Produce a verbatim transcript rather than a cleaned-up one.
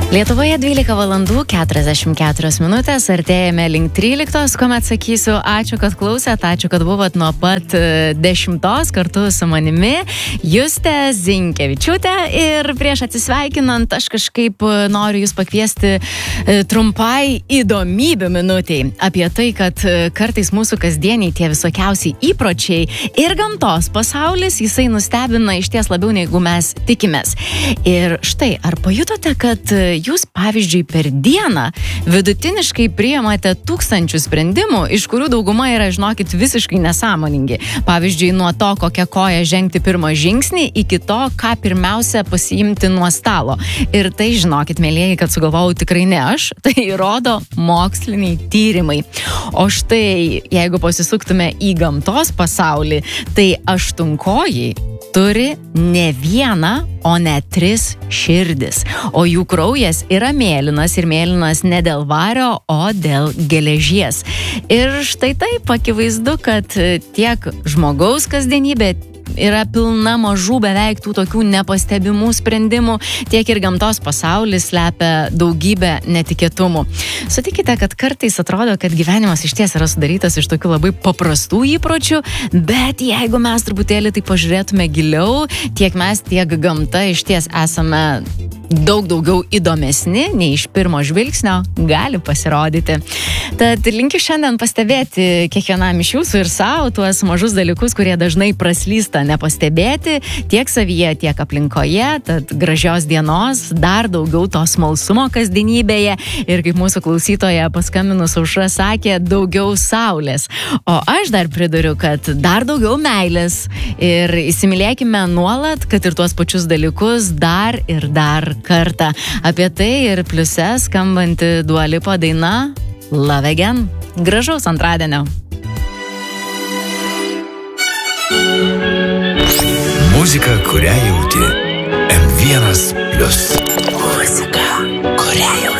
Lietuvoje dvylika valandų keturiasdešimt keturios minutės, artėjame link tryliktos, kuomet sakysiu ačiū, kad klausėt, ačiū, kad buvot nuo pat dešimtos kartu su manimi, Justė Zinkevičiūtė, ir prieš atsisveikinant aš kažkaip noriu jūs pakviesti trumpai įdomybių minutiai apie tai, kad kartais mūsų kasdieniai tie visokiausiai įpročiai ir gamtos pasaulis, jisai nustebina išties labiau negu mes tikimės. Ir štai, ar pajutote, kad jūs, pavyzdžiui, per dieną vidutiniškai priimate tūkstančių sprendimų, iš kurių dauguma yra, žinokit, visiškai nesąmoningi. Pavyzdžiui, nuo to, kokią koją žengti pirmą žingsnį, iki to, ką pirmiausia pasiimti nuo stalo. Ir tai, žinokit, mėlieji, kad sugalvojau tikrai ne aš, tai rodo moksliniai tyrimai. O štai, jeigu pasisuktume į gamtos pasaulį, tai aštunkojai turi ne vieną, o ne tris širdis. O jų kraujas yra mėlynas ir mėlynas ne dėl vario, o dėl geležies. Ir štai taip akivaizdu, kad tiek žmogaus kasdienybė yra pilna mažų beveik tų tokių nepastebimų sprendimų, tiek ir gamtos pasaulis slepia daugybę netikėtumų. Sutikite, kad kartais atrodo, kad gyvenimas išties yra sudarytas iš tokių labai paprastų įpročių, bet jeigu mes truputėlį tai pažiūrėtume giliau, tiek mes, tiek gamta išties esame daug daugiau įdomesni, nei iš pirmo žvilgsnio gali pasirodyti. Tad linkiu šiandien pastebėti kiekvienam iš jūsų ir savo tuos mažus dalykus, kurie dažnai praslysta nepastebėti tiek savyje, tiek aplinkoje. Tad gražios dienos, dar daugiau to smalsumo kasdienybėje ir, kaip mūsų klausytoja paskambinus Aušra sakė, daugiau saulės. O aš dar priduriu, kad dar daugiau meilės ir įsimylėkime nuolat, kad ir tuos pačius dalykus dar ir dar kartą. Apie tai ir pliuse skambanti Dua Lipa daina Love Again. Gražaus antradienio. Muzika, kurią jauti. em vienas plius. Muzika, kurią jauti.